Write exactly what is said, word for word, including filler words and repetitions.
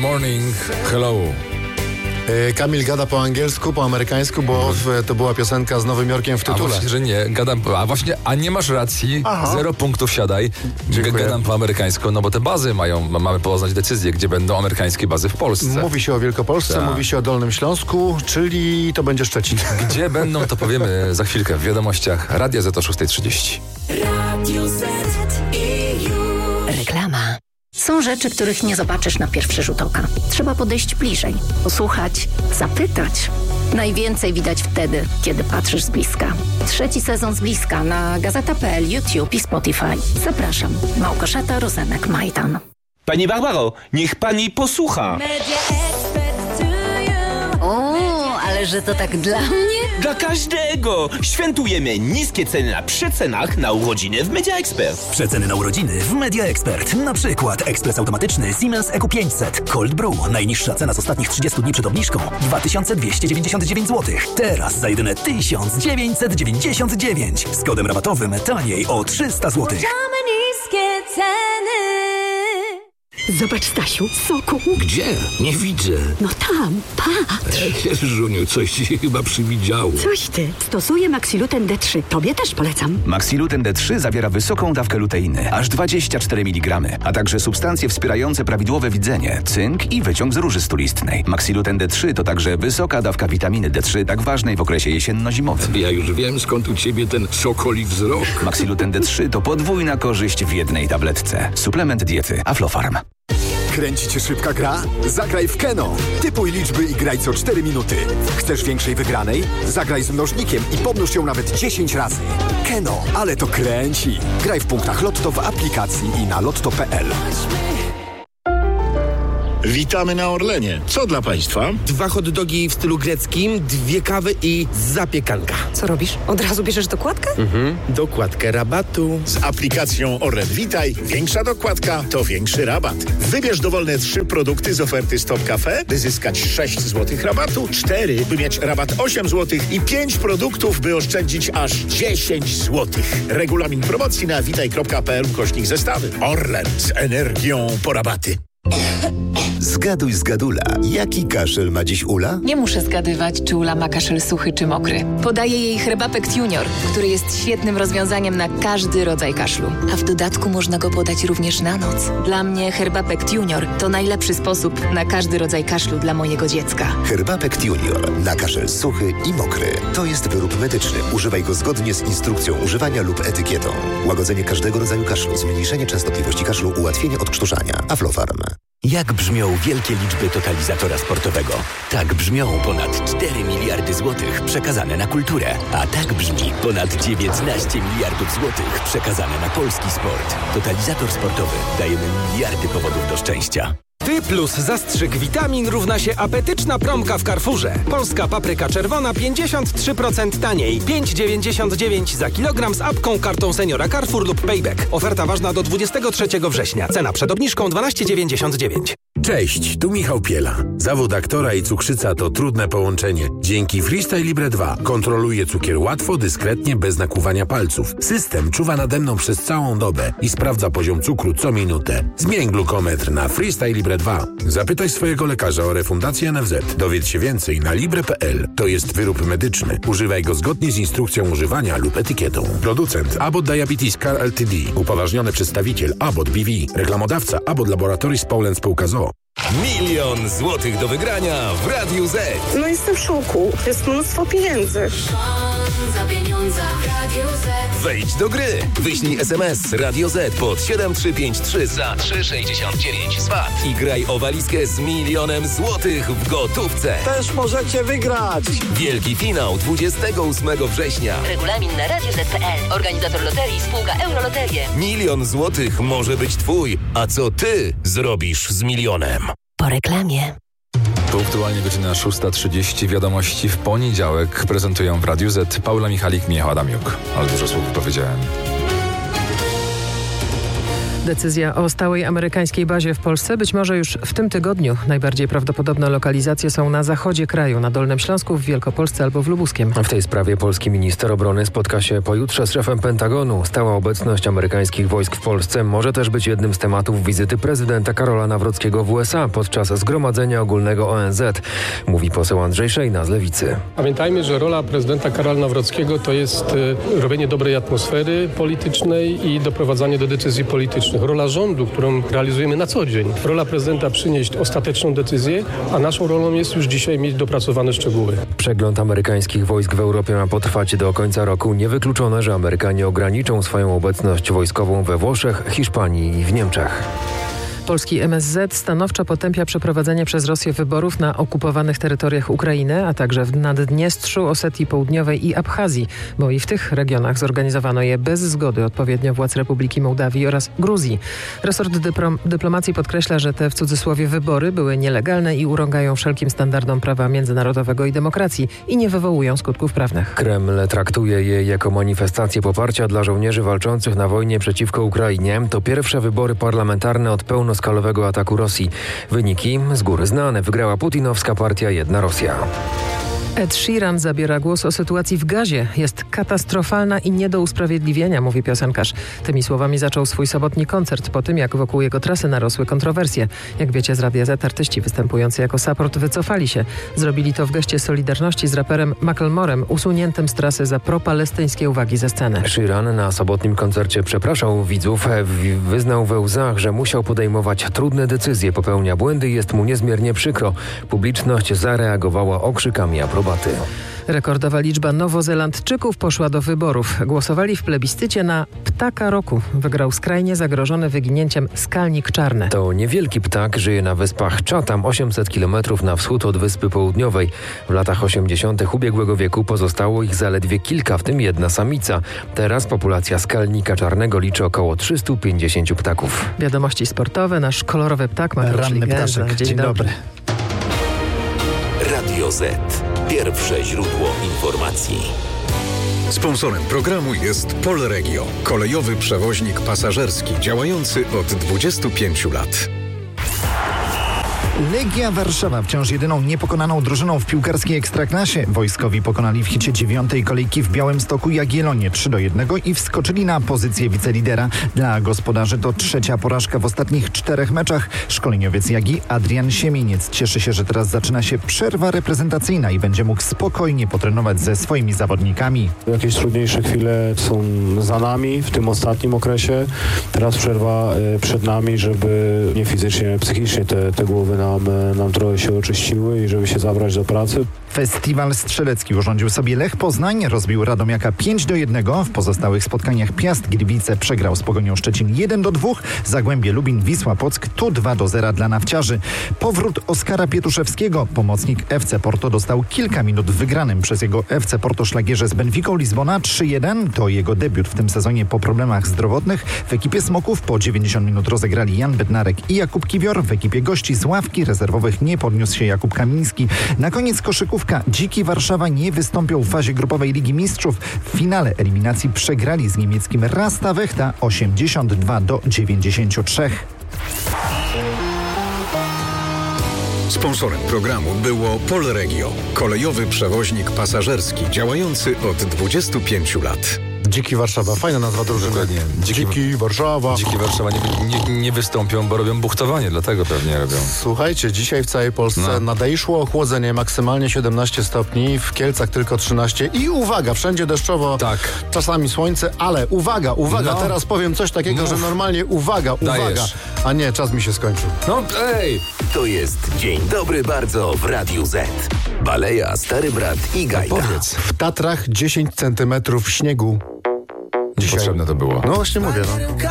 morning, hello. Kamil gada po angielsku, po amerykańsku, bo w, to była piosenka z Nowym Jorkiem w tytule. A właśnie, że nie, gadam, a właśnie, a nie masz racji, Aha. zero punktów siadaj, Dziękuję. Gadam po amerykańsku, no bo te bazy mają, mamy poznać decyzję, gdzie będą amerykańskie bazy w Polsce. Mówi się o Wielkopolsce, Ta. mówi się o Dolnym Śląsku, czyli to będzie Szczecin. Gdzie będą, to powiemy za chwilkę w wiadomościach Radia Z o szósta trzydzieści. Radio Z i już. Reklama. Są rzeczy, których nie zobaczysz na pierwszy rzut oka. Trzeba podejść bliżej, posłuchać, zapytać. Najwięcej widać wtedy, kiedy patrzysz z bliska. Trzeci sezon z bliska na gazeta kropka pe el, YouTube i Spotify. Zapraszam. Małgorzata Rozenek-Majdan. Pani Barbaro, niech pani posłucha. O, ale że to tak dla mnie? Dla każdego! Świętujemy niskie ceny na przecenach na urodziny w Media Expert. Przeceny na urodziny w Media Expert. Na przykład ekspres automatyczny Siemens E Q pięćset Cold Brew. Najniższa cena z ostatnich trzydziestu dni przed obniżką dwa tysiące dwieście dziewięćdziesiąt dziewięć złotych. Teraz za jedyne tysiąc dziewięćset dziewięćdziesiąt dziewięć. Z kodem rabatowym taniej o trzysta złotych. Niskie ceny. Zobacz, Stasiu, soku. Gdzie? Nie widzę. No tam, patrz. Żuniu, coś ci się chyba przywidziało. Coś ty. Stosuję Maxiluten D trzy. Tobie też polecam. Maxiluten D trzy zawiera wysoką dawkę luteiny, aż dwadzieścia cztery miligramy, a także substancje wspierające prawidłowe widzenie, cynk i wyciąg z róży stulistnej. Maxiluten D trzy to także wysoka dawka witaminy D trzy, tak ważnej w okresie jesienno-zimowym. Ja już wiem, skąd u ciebie ten sokoli wzrok. Maxiluten D trzy to podwójna korzyść w jednej tabletce. Suplement diety Aflofarm. Kręci cię szybka gra? Zagraj w Keno. Typuj liczby i graj co cztery minuty. Chcesz większej wygranej? Zagraj z mnożnikiem i pomnóż ją nawet dziesięć razy. Keno, ale to kręci. Graj w punktach Lotto w aplikacji i na lotto kropka pe el. Witamy na Orlenie. Co dla Państwa? Dwa hot dogi w stylu greckim, dwie kawy i zapiekanka. Co robisz? Od razu bierzesz dokładkę? Mhm, dokładkę rabatu. Z aplikacją Orlen Witaj większa dokładka to większy rabat. Wybierz dowolne trzy produkty z oferty Stop Cafe, by zyskać sześć złotych rabatu, cztery, by mieć rabat osiem złotych i pięć produktów, by oszczędzić aż dziesięć złotych. Regulamin promocji na witaj kropka pe el ukośnik zestawy. Orlen z energią po rabaty. Zgaduj z Gadula. Jaki kaszel ma dziś Ula? Nie muszę zgadywać, czy Ula ma kaszel suchy czy mokry. Podaję jej Herbapekt Junior, który jest świetnym rozwiązaniem na każdy rodzaj kaszlu. A w dodatku można go podać również na noc. Dla mnie Herbapekt Junior to najlepszy sposób na każdy rodzaj kaszlu dla mojego dziecka. Herbapekt Junior na kaszel suchy i mokry. To jest wyrób medyczny. Używaj go zgodnie z instrukcją używania lub etykietą. Łagodzenie każdego rodzaju kaszlu, zmniejszenie częstotliwości kaszlu, ułatwienie odkrztuszania. Aflofarm. Jak brzmią wielkie liczby totalizatora sportowego? Tak brzmią ponad cztery miliardy złotych przekazane na kulturę. A tak brzmi ponad dziewiętnaście miliardów złotych przekazane na polski sport. Totalizator sportowy. Dajemy miliardy powodów do szczęścia. Ty plus zastrzyk witamin równa się apetyczna promka w Carrefourze. Polska papryka czerwona pięćdziesiąt trzy procent taniej. pięć dziewięćdziesiąt dziewięć za kilogram z apką, kartą seniora Carrefour lub Payback. Oferta ważna do dwudziestego trzeciego września. Cena przed obniżką dwanaście dziewięćdziesiąt dziewięć. Cześć, tu Michał Piela. Zawód aktora i cukrzyca to trudne połączenie. Dzięki Freestyle Libre dwa kontroluję cukier łatwo, dyskretnie, bez nakłuwania palców. System czuwa nade mną przez całą dobę i sprawdza poziom cukru co minutę. Zmień glukometr na Freestyle Libre dwa. Zapytaj swojego lekarza o refundację N F Z. Dowiedz się więcej na libre kropka pe el. To jest wyrób medyczny. Używaj go zgodnie z instrukcją używania lub etykietą. Producent Abbott Diabetes Care Ltd. Upoważniony przedstawiciel Abbott B V. Reklamodawca Abbott Laboratories Poland Spółka z o o. Milion złotych do wygrania w Radiu Z. No jestem w szoku. Jest mnóstwo pieniędzy. Za pieniądze w Radiu Z. Wejdź do gry. Wyślij es em es Radio Z pod siedem trzy pięć trzy za trzy sześćdziesiąt dziewięć z V A T i graj o walizkę z milionem złotych w gotówce. Też możecie wygrać. Wielki finał dwudziestego ósmego września. Regulamin na radio zet kropka pe el. Organizator loterii spółka Euroloterie. Milion złotych może być twój. A co ty zrobisz z milionem? Po reklamie. Punktualnie godzina szósta trzydzieści. Wiadomości w poniedziałek prezentują w Radiu Z Paula Michalik, Michał Adamiuk. Ale dużo słów powiedziałem. Decyzja o stałej amerykańskiej bazie w Polsce być może już w tym tygodniu. Najbardziej prawdopodobne lokalizacje są na zachodzie kraju, na Dolnym Śląsku, w Wielkopolsce albo w Lubuskiem. W tej sprawie polski minister obrony spotka się pojutrze z szefem Pentagonu. Stała obecność amerykańskich wojsk w Polsce może też być jednym z tematów wizyty prezydenta Karola Nawrockiego w U S A podczas Zgromadzenia Ogólnego O N Z, mówi poseł Andrzej Szejna z Lewicy. Pamiętajmy, że rola prezydenta Karola Nawrockiego to jest y, robienie dobrej atmosfery politycznej i doprowadzanie do decyzji politycznych. Rola rządu, którą realizujemy na co dzień. Rola prezydenta przynieść ostateczną decyzję, a naszą rolą jest już dzisiaj mieć dopracowane szczegóły. Przegląd amerykańskich wojsk w Europie ma potrwać do końca roku. Niewykluczone, że Amerykanie ograniczą swoją obecność wojskową we Włoszech, Hiszpanii i w Niemczech. Polski M S Z stanowczo potępia przeprowadzenie przez Rosję wyborów na okupowanych terytoriach Ukrainy, a także w Naddniestrzu, Osetii Południowej i Abchazji, bo i w tych regionach zorganizowano je bez zgody odpowiednio władz Republiki Mołdawii oraz Gruzji. Resort dyprom- dyplomacji podkreśla, że te w cudzysłowie wybory były nielegalne i urągają wszelkim standardom prawa międzynarodowego i demokracji i nie wywołują skutków prawnych. Kreml traktuje je jako manifestację poparcia dla żołnierzy walczących na wojnie przeciwko Ukrainie. To pierwsze wybory parlamentarne od pełno skalowego ataku Rosji. Wyniki z góry znane. Wygrała putinowska partia Jedna Rosja. Ed Sheeran zabiera głos o sytuacji w Gazie. Jest katastrofalna i nie do usprawiedliwienia, mówi piosenkarz. Tymi słowami zaczął swój sobotni koncert po tym, jak wokół jego trasy narosły kontrowersje. Jak wiecie z Radia Z, artyści występujący jako support wycofali się. Zrobili to w geście solidarności z raperem Macklemorem, usuniętym z trasy za propalestyńskie uwagi ze sceny. Sheeran na sobotnim koncercie przepraszał widzów, wyznał we łzach, że musiał podejmować trudne decyzje, popełnia błędy i jest mu niezmiernie przykro. Publiczność zareagowała okrzykami aprobaty. Rekordowa liczba Nowozelandczyków poszła do wyborów. Głosowali w plebiscycie na ptaka roku. Wygrał skrajnie zagrożony wyginięciem skalnik czarny. To niewielki ptak, żyje na wyspach Chatham, osiemset kilometrów na wschód od Wyspy Południowej. W latach osiemdziesiątych ubiegłego wieku pozostało ich zaledwie kilka, w tym jedna samica. Teraz populacja skalnika czarnego liczy około trzysta pięćdziesiąt ptaków. Wiadomości sportowe. Nasz kolorowy ptak Mateusz Ranny Ligenda. ptaszek. Dzień, Dzień dobry. dobry. Radio Z. Pierwsze źródło informacji. Sponsorem programu jest Polregio, kolejowy przewoźnik pasażerski działający od dwudziestu pięciu lat. Legia Warszawa wciąż jedyną niepokonaną drużyną w piłkarskiej Ekstraklasie. Wojskowi pokonali w hicie dziewiątej kolejki w Białymstoku Jagiellonię trzy do jednego i wskoczyli na pozycję wicelidera. Dla gospodarzy to trzecia porażka w ostatnich czterech meczach. Szkoleniowiec Jagi Adrian Siemieniec cieszy się, że teraz zaczyna się przerwa reprezentacyjna i będzie mógł spokojnie potrenować ze swoimi zawodnikami. Jakieś trudniejsze chwile są za nami w tym ostatnim okresie. Teraz przerwa przed nami, żeby nie fizycznie, psychicznie te, te głowy nam, nam trochę się oczyściły i żeby się zabrać do pracy. Festiwal strzelecki urządził sobie Lech Poznań, rozbił Radomiaka pięć do jednego. W pozostałych spotkaniach Piast Gliwice przegrał z Pogonią Szczecin jeden do dwóch. Zagłębie Lubin Wisła Płock tu dwa do zera dla nawciarzy. Powrót Oskara Pietuszewskiego. Pomocnik F C Porto dostał kilka minut w wygranym przez jego F C Porto szlagierze z Benficą Lizbona trzy jeden. To jego debiut w tym sezonie po problemach zdrowotnych. W ekipie Smoków po dziewięćdziesiąt minut rozegrali Jan Bednarek i Jakub Kiwior. W ekipie gości z ławki rezerwowych nie podniósł się Jakub Kamiński. Na koniec koszykówka. Dziki Warszawa nie wystąpią w fazie grupowej Ligi Mistrzów. W finale eliminacji przegrali z niemieckim Rasta Wechta osiemdziesiąt dwa do dziewięćdziesięciu trzech. Sponsorem programu było Polregio, kolejowy przewoźnik pasażerski działający od dwudziestu pięciu lat. Dziki Warszawa, fajna nazwa drużyny. Dokładnie. Dziki, Dziki Warszawa. Dziki Warszawa nie, nie, nie wystąpią, bo robią buchtowanie, dlatego pewnie robią. Słuchajcie, dzisiaj w całej Polsce no. nadejszło ochłodzenie, maksymalnie siedemnaście stopni, w Kielcach tylko trzynaście i uwaga, wszędzie deszczowo, tak. Czasami słońce, ale uwaga, uwaga, no. Teraz powiem coś takiego, Mów. że normalnie uwaga, uwaga, Dajesz. a nie, czas mi się skończył. No ej! To jest Dzień Dobry Bardzo w Radiu Z. Baleja, Stary Brat i Gajda. No powiedz, w Tatrach dziesięć centymetrów śniegu. Dzisiaj. Potrzebne to było. No właśnie mówię, no.